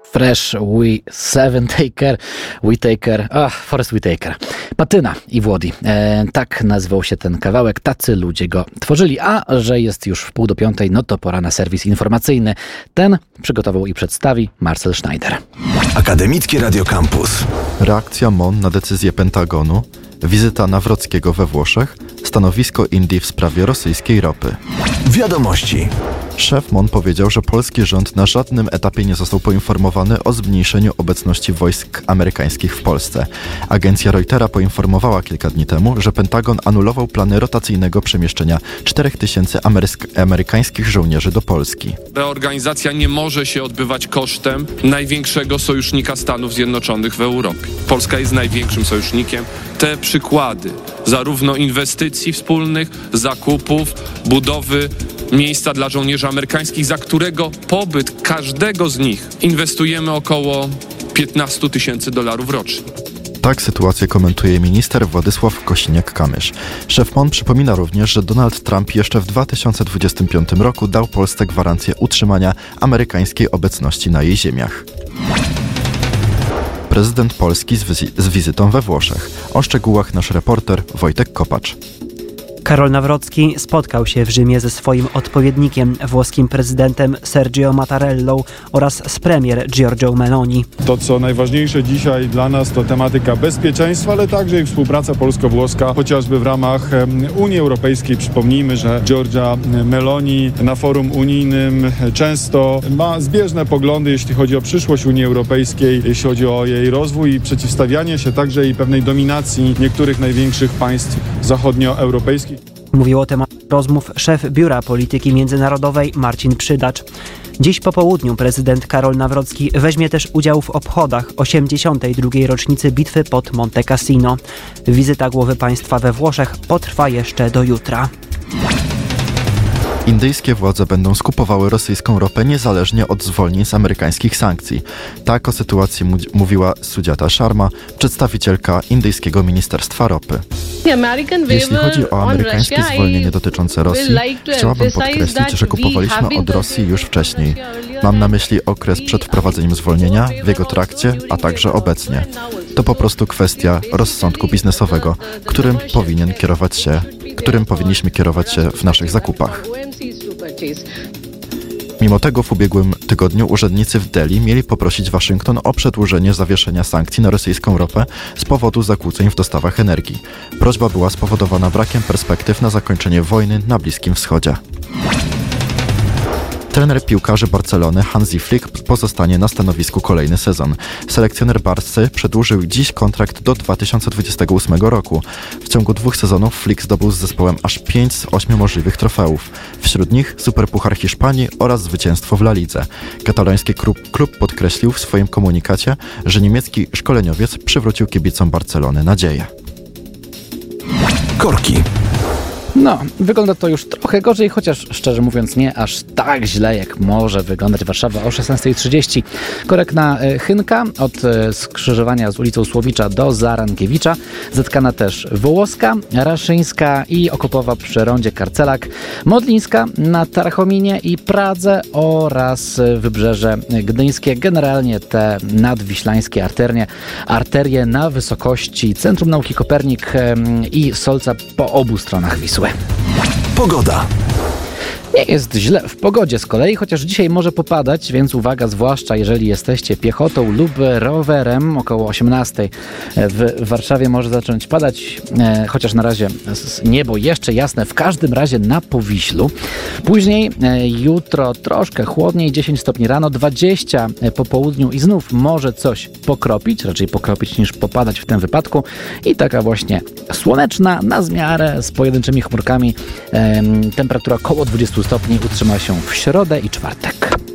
Forest Whitaker. Patyna i Włody. Tak nazywał się ten kawałek, tacy ludzie go tworzyli. A że jest już 4:30, no to pora na serwis informacyjny. Ten przygotował i przedstawi Marcel Schneider. Akademickie Radio Campus. Reakcja MON na decyzję Pentagonu, wizyta Nawrockiego we Włoszech, stanowisko Indii w sprawie rosyjskiej ropy. Wiadomości. Szef MON powiedział, że polski rząd na żadnym etapie nie został poinformowany o zmniejszeniu obecności wojsk amerykańskich w Polsce. Agencja Reutera poinformowała kilka dni temu, że Pentagon anulował plany rotacyjnego przemieszczenia 4000 amerykańskich żołnierzy do Polski. Reorganizacja nie może się odbywać kosztem największego sojusznika Stanów Zjednoczonych w Europie. Polska jest największym sojusznikiem. Te przykłady zarówno inwestycji wspólnych, zakupów, budowy miejsca dla żołnierzy amerykańskich, za którego pobyt każdego z nich inwestujemy około $15 000 rocznie. Tak sytuację komentuje minister Władysław Kosiniak-Kamysz. Szef MON przypomina również, że Donald Trump jeszcze w 2025 roku dał Polsce gwarancję utrzymania amerykańskiej obecności na jej ziemiach. Prezydent Polski z wizytą we Włoszech. O szczegółach nasz reporter Wojtek Kopacz. Karol Nawrocki spotkał się w Rzymie ze swoim odpowiednikiem, włoskim prezydentem Sergio Mattarellą oraz z premier Giorgią Meloni. To, co najważniejsze dzisiaj dla nas, to tematyka bezpieczeństwa, ale także i współpraca polsko-włoska, chociażby w ramach Unii Europejskiej. Przypomnijmy, że Giorgia Meloni na forum unijnym często ma zbieżne poglądy, jeśli chodzi o przyszłość Unii Europejskiej, jeśli chodzi o jej rozwój i przeciwstawianie się także i pewnej dominacji niektórych największych państw zachodnioeuropejskich. Mówił o temat rozmów szef Biura Polityki Międzynarodowej Marcin Przydacz. Dziś po południu prezydent Karol Nawrocki weźmie też udział w obchodach 82. rocznicy bitwy pod Monte Cassino. Wizyta głowy państwa we Włoszech potrwa jeszcze do jutra. Indyjskie władze będą skupowały rosyjską ropę niezależnie od zwolnień z amerykańskich sankcji. Tak o sytuacji mówiła Sujata Sharma, przedstawicielka indyjskiego Ministerstwa Ropy. Jeśli chodzi o amerykańskie zwolnienie dotyczące Rosji, chciałabym podkreślić, że kupowaliśmy od Rosji już wcześniej. Mam na myśli okres przed wprowadzeniem zwolnienia, w jego trakcie, a także obecnie. To po prostu kwestia rozsądku biznesowego, którym powinniśmy kierować się w naszych zakupach. Mimo tego w ubiegłym tygodniu urzędnicy w Delhi mieli poprosić Waszyngton o przedłużenie zawieszenia sankcji na rosyjską ropę z powodu zakłóceń w dostawach energii. Prośba była spowodowana brakiem perspektyw na zakończenie wojny na Bliskim Wschodzie. Trener piłkarzy Barcelony Hansi Flick pozostanie na stanowisku kolejny sezon. Selekcjoner Barcy przedłużył dziś kontrakt do 2028 roku. W ciągu 2 sezonów Flick zdobył z zespołem aż 5 z 8 możliwych trofeów. Wśród nich Superpuchar Hiszpanii oraz zwycięstwo w La Lidze. Kataloński klub podkreślił w swoim komunikacie, że niemiecki szkoleniowiec przywrócił kibicom Barcelony nadzieję. Korki. No, wygląda to już trochę gorzej, chociaż szczerze mówiąc nie aż tak źle, jak może wyglądać Warszawa o 16:30. Korek na Chynka od skrzyżowania z ulicą Słowicza do Zarankiewicza. Zatkana też Wołoska, Raszyńska i Okopowa przy rondzie Karcelak. Modlińska na Tarchominie i Pradze oraz Wybrzeże Gdyńskie. Generalnie te nadwiślańskie arterie na wysokości Centrum Nauki Kopernik i Solca po obu stronach Wisły. Pogoda. Nie jest źle w pogodzie z kolei, chociaż dzisiaj może popadać, więc uwaga, zwłaszcza jeżeli jesteście piechotą lub rowerem. Około 18:00 w Warszawie może zacząć padać, chociaż na razie niebo jeszcze jasne, w każdym razie na Powiślu. Później jutro troszkę chłodniej, 10 stopni rano, 20 po południu i znów może coś pokropić, raczej pokropić niż popadać w tym wypadku. I taka właśnie słoneczna, na zmiarę, z pojedynczymi chmurkami, temperatura około 20 stopni utrzyma się w środę i czwartek.